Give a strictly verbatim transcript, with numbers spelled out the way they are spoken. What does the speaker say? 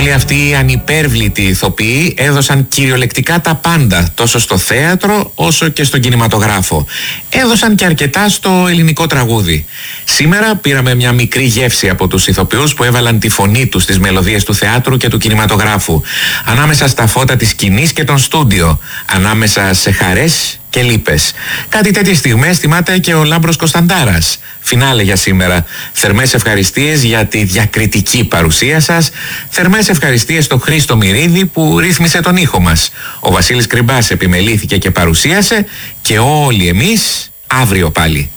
Όλοι αυτοί οι ανυπέρβλητοι ηθοποιοί έδωσαν κυριολεκτικά τα πάντα, τόσο στο θέατρο όσο και στον κινηματογράφο. Έδωσαν και αρκετά στο ελληνικό τραγούδι. Σήμερα πήραμε μια μικρή γεύση από τους ηθοποιούς που έβαλαν τη φωνή τους στις μελωδίες του θεάτρου και του κινηματογράφου. Ανάμεσα στα φώτα της σκηνής και των στούντιο. Ανάμεσα σε χαρές και λύπες. Κάτι τέτοιες στιγμές θυμάται και ο Λάμπρος Κωνσταντάρας. Φινάλε για σήμερα. Θερμές ευχαριστίες για τη διακριτική παρουσία σας. Θερμές ευχαριστίες στο Χρήστο Μυρίδη που ρύθμισε τον ήχο μας. Ο Βασίλης Κρυμπάς επιμελήθηκε και παρουσίασε και όλοι εμείς αύριο πάλι.